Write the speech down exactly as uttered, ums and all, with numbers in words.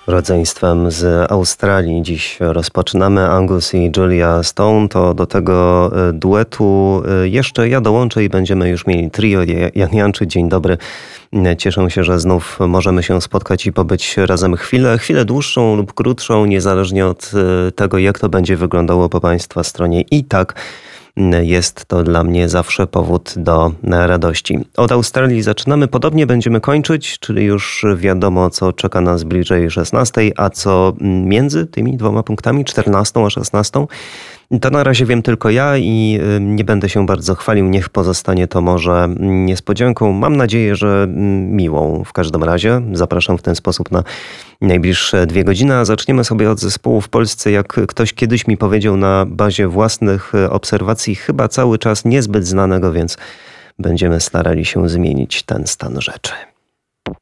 Rodzeństwem z Australii dziś rozpoczynamy. Angus i Julia Stone, to do tego duetu jeszcze ja dołączę i będziemy już mieli trio. Jan Janczy, dzień dobry. Cieszę się, że znów możemy się spotkać i pobyć razem chwilę, chwilę dłuższą lub krótszą, niezależnie od tego, jak to będzie wyglądało po Państwa stronie. I tak jest to dla mnie zawsze powód do radości. Od Australii zaczynamy, podobnie będziemy kończyć, czyli już wiadomo, co czeka nas bliżej szesnastej, a co między tymi dwoma punktami, czternastą a szesnastą. To na razie wiem tylko ja i nie będę się bardzo chwalił. Niech pozostanie to może niespodzianką. Mam nadzieję, że miłą w każdym razie. Zapraszam w ten sposób na najbliższe dwie godziny. A zaczniemy sobie od zespołu w Polsce. Jak ktoś kiedyś mi powiedział na bazie własnych obserwacji, chyba cały czas niezbyt znanego, więc będziemy starali się zmienić ten stan rzeczy.